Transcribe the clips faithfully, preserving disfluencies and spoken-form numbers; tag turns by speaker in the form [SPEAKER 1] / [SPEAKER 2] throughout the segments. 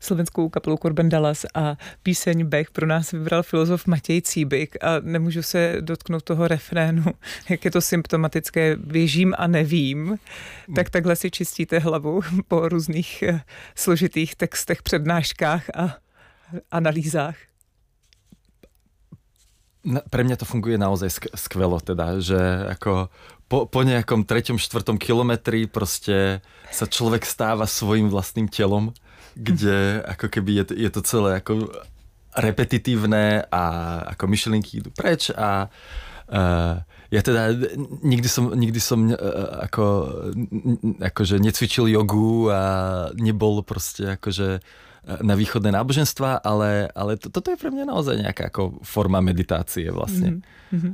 [SPEAKER 1] slovenskou kapelu Korben Dallas a píseň Bech pro nás vybral filozof Matěj Cíbik a nemůžu se dotknout toho refrénu, jak je to symptomatické, věřím a nevím, tak takhle si čistíte hlavu po různých složitých textech, přednáškách a analýzách.
[SPEAKER 2] Na, pre mňa to funguje naozaj sk- skvelo, teda, že ako po, po nejakom treťom, štvrtom kilometri proste sa človek stáva svojím vlastným telom, kde ako keby je, je to celé ako repetitívne a ako myšlienky idú preč a uh, ja teda nikdy som, nikdy som uh, ako, akože necvičil jogu a nebol proste akože na východné náboženstva, ale, ale to, toto je pre mňa naozaj nejaká ako forma meditácie vlastne. Mm-hmm.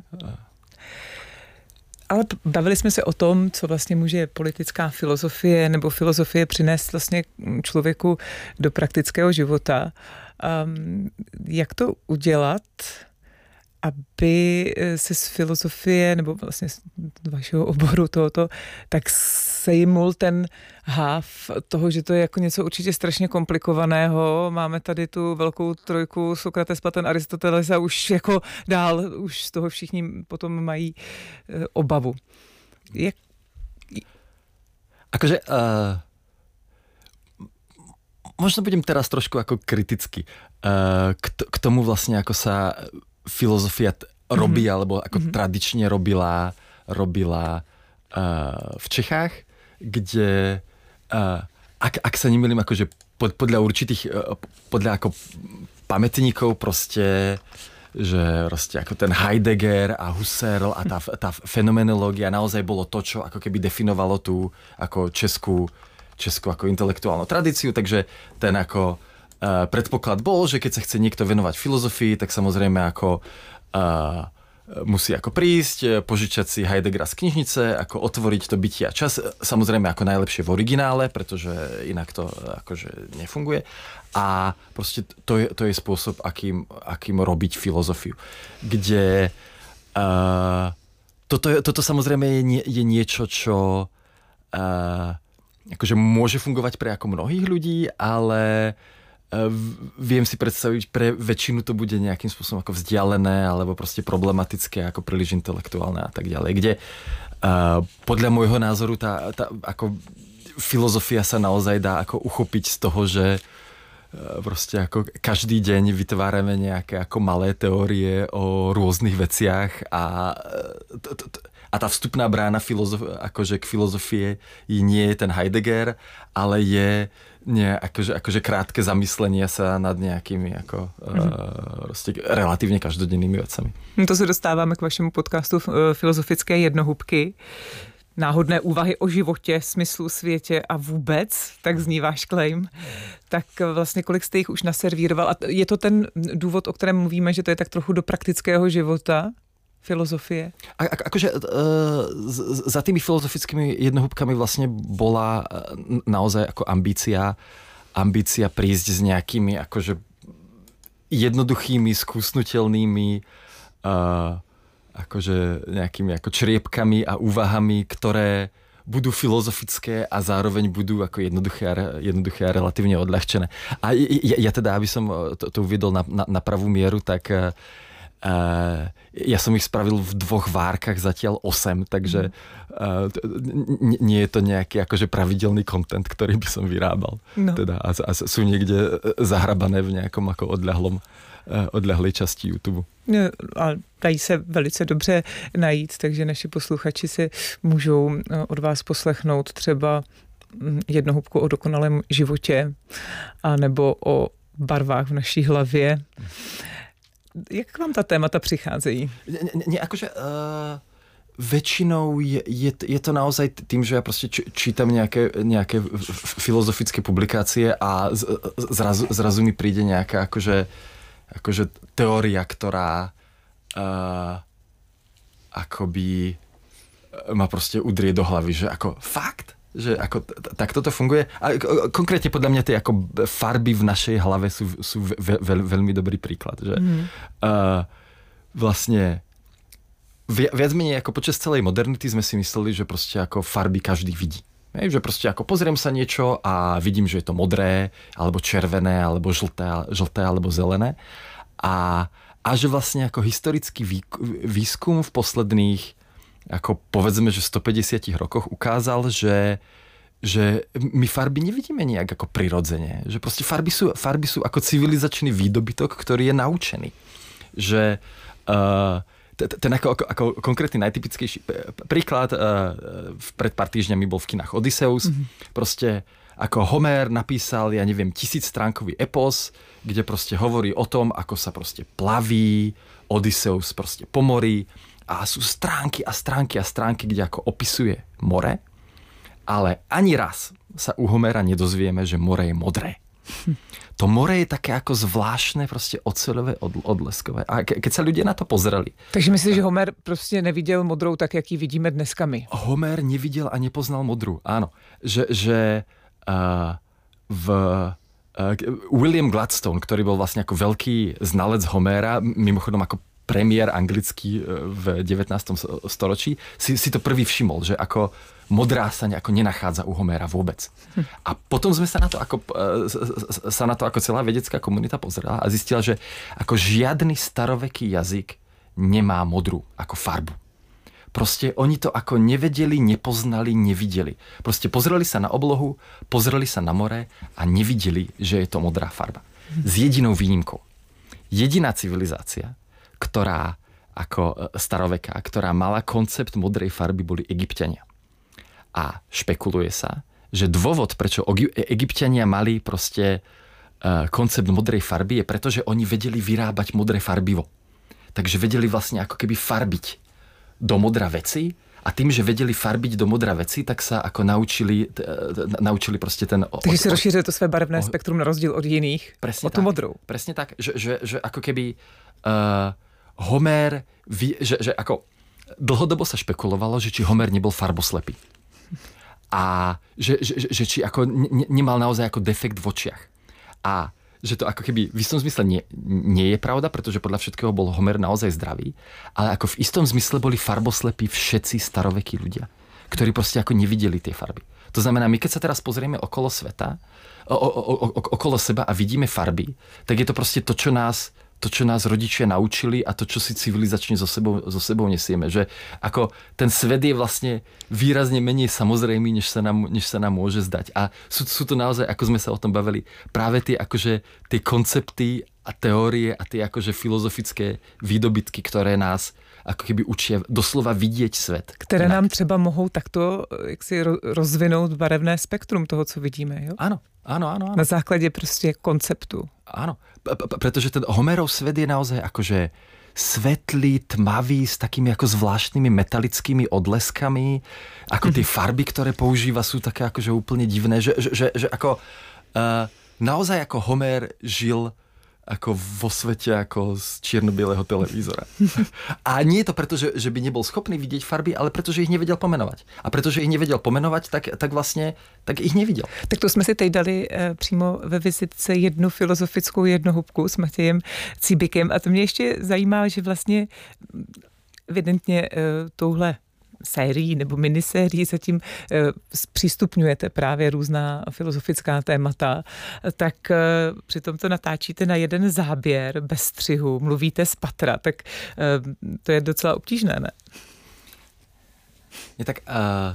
[SPEAKER 1] Ale bavili jsme se o tom, co vlastně může politická filozofie nebo filozofie přinést vlastně člověku do praktického života. Um, jak to udělat, aby se z filozofie nebo vlastně z vašeho oboru tohoto, tak sejmul ten háv toho, že to je jako něco určitě strašně komplikovaného. Máme tady tu velkou trojku Sokrates, Platon, Aristoteles a už jako dál, už z toho všichni potom mají e, obavu. Jak...
[SPEAKER 2] Akože uh, možno budem teraz trošku ako kriticky uh, k, t- k tomu vlastne, ako sa filozofia t- robí, mm-hmm. alebo ako mm-hmm. tradične robila, robila uh, v Čechách, kde uh, ak, ak sa nemýlim, akože pod, podľa určitých, uh, podľa ako pamätníkov proste, že proste ako ten Heidegger a Husserl a tá, tá fenomenológia naozaj bolo to, čo ako keby definovalo tú ako českú, českú ako intelektuálnu tradíciu, takže ten ako Uh, predpoklad bol, že keď sa chce niekto venovať filozofii, tak samozrejme ako uh, musí ako prísť, požičať si Heideggera z knižnice, ako otvoriť to bytie a čas, samozrejme ako najlepšie v originále, pretože inak to akože nefunguje. A proste to je, to je spôsob, akým, akým robiť filozofiu. Kde uh, toto, toto samozrejme je, nie, je niečo, čo uh, akože môže fungovať pre ako mnohých ľudí, ale viem si predstaviť, pre väčšinu to bude nejakým spôsobom ako vzdialené alebo proste problematické, ako príliš intelektuálne a tak ďalej. Kde uh, podľa môjho názoru tá, tá ako filozofia sa naozaj dá ako uchopiť z toho, že uh, proste ako každý deň vytvárame nejaké ako malé teórie o rôznych veciach a t- t- t- a tá vstupná brána filozof- akože k filozofie nie je ten Heidegger, ale je nie, akože, akože krátke zamyslenie sa nad nejakými ako, mm-hmm. uh, relatívne každodennými vecami.
[SPEAKER 1] To se dostáváme k vašemu podcastu Filozofické jednohubky. Náhodné úvahy o životě, smyslu, světě a vůbec, tak zní váš claim. Tak vlastně kolik jste jich už naservíroval? A je to ten důvod, o kterém mluvíme, že to je tak trochu do praktického života? Filozofie? A, a, akože uh, za tými filozofickými jednohúbkami vlastne bola uh, naozaj ako ambícia, ambícia prísť s nejakými akože jednoduchými, skúsnutelnými uh, akože nejakými ako čriepkami a úvahami, ktoré budú filozofické a zároveň budú ako jednoduché a, jednoduché a relatívne odľahčené. A ja, ja teda, aby som to, to uviedol na, na, na pravú mieru, tak uh, Uh, ja som ich spravil v dvoch várkach, zatiaľ osem, takže uh, n- nie je to nejaký akože pravidelný content, ktorý by som vyrábal. No. Teda, a, a sú niekde zahrabané v nejakom ako odľahlom, uh, odľahlej časti YouTube. No, a dají se velice dobře najít, takže naši posluchači si můžou od vás poslechnout třeba jednohubku o dokonalém životě a nebo o barvách v naší hlavě. Jak vám ta témata přicházejí?
[SPEAKER 2] Nie, nie akože uh, väčšinou je, je, je to naozaj tým, že ja proste č, čítam nejaké, nejaké filozofické publikácie a z, zrazu, zrazu mi príde nejaká akože, akože teória, ktorá uh, akoby ma proste udrie do hlavy, že ako fakt? Že ako, tak toto funguje. A konkrétne podľa mňa tie ako farby v našej hlave sú, sú ve, ve, veľmi dobrý príklad. Že, mm. uh, vlastne viac menej ako počas celej modernity sme si mysleli, že proste ako farby každý vidí. Hej, že proste ako pozriem sa niečo a vidím, že je to modré, alebo červené, alebo žlté, žlté alebo zelené. A, a že vlastne ako historický výskum v posledných, ako povedzme, že stopäťdesiat rokoch ukázal, že, že my farby nevidíme nejak ako prirodzene. Že proste farby sú, farby sú ako civilizačný výdobytok, ktorý je naučený. Že... Uh, Ten ako, ako, ako konkrétny najtypickejší príklad, pred pár týždňami bol v kinách Odysseus. Mm-hmm. Proste ako Homér napísal, ja neviem, tisícstránkový epos, kde proste hovorí o tom, ako sa proste plaví Odysseus proste po mori a sú stránky a stránky a stránky, kde ako opisuje more, ale ani raz sa u Homéra nedozvieme, že more je modré. To more je také ako zvláštne, proste oceľové, odleskové. A ke, keď sa ľudia na to pozreli.
[SPEAKER 1] Takže myslíš, že Homer prostě neviděl modrou tak, jak ji vidíme dneska my?
[SPEAKER 2] Homer neviděl a nepoznal modrú, áno. Že, že uh, v uh, William Gladstone, ktorý bol vlastne ako veľký znalec Homéra, mimochodom ako premiér anglický v devätnástom storočí, si, si to prvý všimol, že ako modrá sa nejako nenachádza u Homéra vôbec. Hm. A potom sme sa na to ako, sa na to ako celá vedecká komunita pozerala a zistila, že ako žiadny staroveký jazyk nemá modrú ako farbu. Proste oni to ako nevedeli, nepoznali, nevideli. Proste pozreli sa na oblohu, pozreli sa na more a nevideli, že je to modrá farba. Hm. S jedinou výnimkou. Jediná civilizácia, ktorá ako staroveká, ktorá mala koncept modrej farby, boli Egypťania. A špekuluje sa, že dôvod, prečo Egypťania mali proste koncept modrej farby, je preto, že oni vedeli vyrábať modré farbivo. Takže vedeli vlastne ako keby farbiť do modra veci a tým, že vedeli farbiť do modra veci, tak sa ako naučili, naučili proste ten...
[SPEAKER 1] Takže si rozšířili to své barevné spektrum na rozdíl od jiných,
[SPEAKER 2] presne
[SPEAKER 1] o tú
[SPEAKER 2] tak,
[SPEAKER 1] modrú.
[SPEAKER 2] Presne tak, že, že, že ako keby uh, Homér, že, že ako dlhodobo sa špekulovalo, že či Homér nebol farboslepý. A že, že, že či ako ne, nemal naozaj ako defekt v očiach. A že to ako keby v istom zmysle nie, nie je pravda, pretože podľa všetkého bol Homér naozaj zdravý, ale ako v istom zmysle boli farboslepí všetci starovekí ľudia, ktorí proste ako nevideli tie farby. To znamená, my keď sa teraz pozrieme okolo sveta, o, o, o, o, okolo seba a vidíme farby, tak je to proste to, čo nás to, čo nás rodičia naučili a to, čo si civilizačne so sebou, so sebou nesieme. Že ako ten svet je vlastne výrazne menej samozrejmý, než sa nám, než sa nám môže zdať. A sú, sú to naozaj, ako sme sa o tom bavili, práve tie, akože, tie koncepty a teórie a tie akože filozofické výdobytky, ktoré nás ako keby učia doslova vidieť svet.
[SPEAKER 1] Které nám třeba mohou takto jaksi rozvinout barevné spektrum toho, co vidíme. Jo?
[SPEAKER 2] Áno, áno, áno, áno.
[SPEAKER 1] Na základě prostě konceptu.
[SPEAKER 2] Áno, p- p- pretože ten Homérov svet je naozaj akože svetlý, tmavý, s takými ako zvláštnymi metalickými odleskami. Ako tie farby, ktoré používa, sú také akože úplne divné. Že, že, že, že ako uh, naozaj ako Homér žil ako vo svete ako z čierno-bieleho televízora. A nie je to preto, že, že by nebol schopný vidieť farby, ale preto, že ich nevedel pomenovať. A pretože ich nevedel pomenovať, tak, tak vlastne tak ich neviděl.
[SPEAKER 1] Tak to jsme si teď dali e, přímo ve vizitce jednu filozofickou jednohubku s Matějem Cíbikem. A to mě ještě zajímá, že vlastně evidentně e, touhle sérií nebo minisérií zatím e, zpřístupňujete právě různá filozofická témata, tak e, přitom to natáčíte na jeden záběr bez střihu, mluvíte z patra, tak e, to je docela obtížné, ne?
[SPEAKER 2] Je tak... Uh...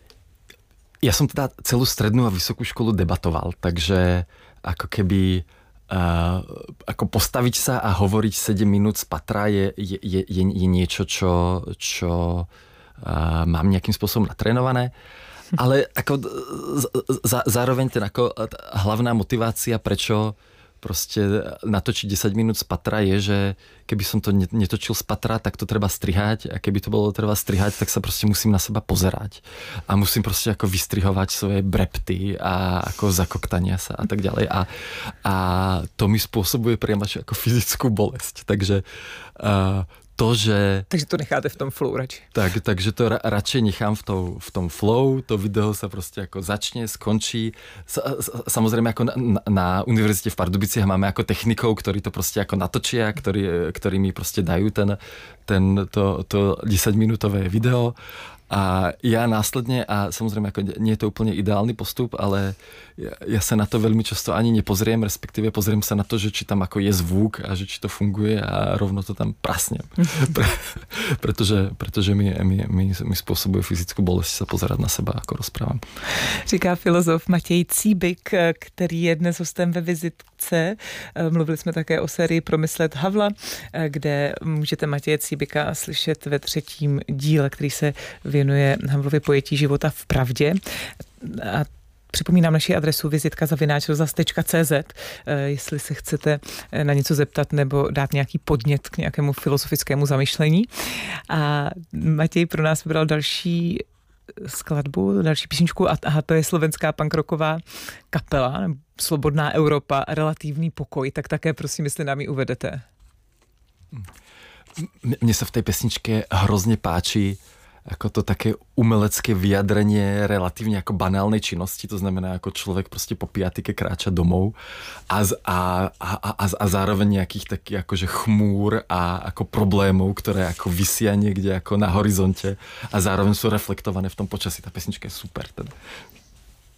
[SPEAKER 2] Ja som teda celú strednú a vysokú školu debatoval, takže ako keby uh, ako postaviť sa a hovoriť sedem minút z patra je, je, je, je niečo, čo, čo uh, mám nejakým spôsobom natrénované. Ale ako za, zároveň ten ako hlavná motivácia, prečo proste natočiť desať minút z patra je, že keby som to netočil z patra, tak to treba strihať a keby to bolo treba strihať, tak sa proste musím na seba pozerať a musím proste ako vystrihovať svoje brepty a ako zakoktania sa a tak ďalej a, a to mi spôsobuje priamo ako fyzickú bolesť, takže uh, to, že...
[SPEAKER 1] Takže to necháte v tom flow radši.
[SPEAKER 2] Tak, takže to ra, radšej nechám v, to, v tom flow, to video sa proste ako začne, skončí. Sa, samozrejme ako na, na univerzite v Pardubiciach máme ako technikov, ktorí to proste ako natočia, ktorí, ktorí mi proste dajú ten, ten, to, to desaťminútové video A ja následne, a samozrejme ako nie je to úplne ideálny postup, ale ja, ja sa na to veľmi často ani nepozriem, respektíve pozriem sa na to, že či tam ako je zvuk a že či to funguje a rovno to tam prasnem. Pre, pretože pretože mi, mi, mi, mi spôsobuje fyzickú bolesť sa pozerať na seba, ako rozprávam.
[SPEAKER 1] Říká filozof Matěj Cíbik, který je dnes hostem ve Vizitce. Mluvili jsme také o sérii Promyslet Havla, kde můžete Matěje Cíbika slyšet ve třetím díle, který se věnuje Havlově pojetí života v pravdě. A připomínám naši adresu vizitka zavináč rozhlas tečka cé zet, jestli se chcete na něco zeptat nebo dát nějaký podnět k nějakému filozofickému zamyšlení. A Matěj pro nás vybral další skladbu, další písničku a aha, to je slovenská punkrocková kapela, Slobodná Evropa, Relativní pokoj, tak také prosím, jestli nám ji uvedete.
[SPEAKER 2] Mne sa v tej pesničke hrozne páči ako to také umelecké vyjadrenie relatívne ako banálnej činnosti, to znamená ako človek proste po piatike kráča domov a, z, a, a, a, a zároveň nejakých takých akože chmúr a ako problémov, ktoré ako visia niekde ako na horizonte a zároveň sú reflektované v tom počasí. Tá pesnička je super. Teda.